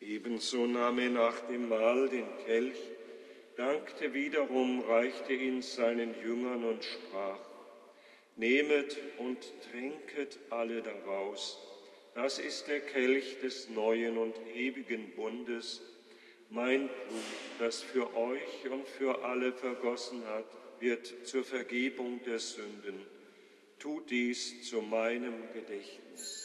Ebenso nahm er nach dem Mahl den Kelch, dankte wiederum, reichte ihn seinen Jüngern und sprach: Nehmet und trinket alle daraus. Das ist der Kelch des neuen und ewigen Bundes, mein Blut, das für euch und für alle vergossen wird zur Vergebung der Sünden. Tut dies zu meinem Gedächtnis.